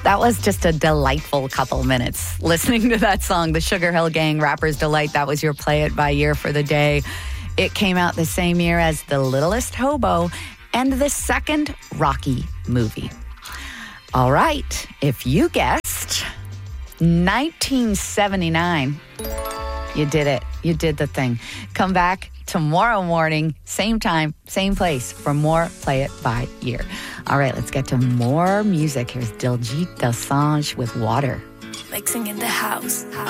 That was just a delightful couple minutes listening to that song, the Sugar Hill Gang, Rapper's Delight. That was your Play It by year for the day. It came out the same year as The Littlest Hobo and the second Rocky movie. All right, if you guessed 1979, you did it. You did the thing. Come back tomorrow morning, same time, same place for more Play It by year. All right, let's get to more music. Here's Diljit Dosanjh with Water. Mixing in the house.